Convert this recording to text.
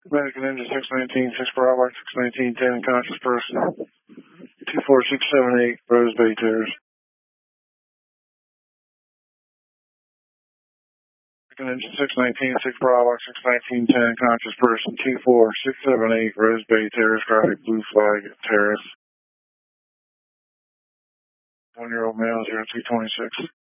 American Engine 619, 6 Bravo, 619, 10 unconscious person. 24678, Rose Bay Terrace. American Engine 619, 6 Bravo, 619, 10 unconscious person. 24678, Rose Bay Terrace, graphic blue flag Terrace. 1-year-old male, 0226.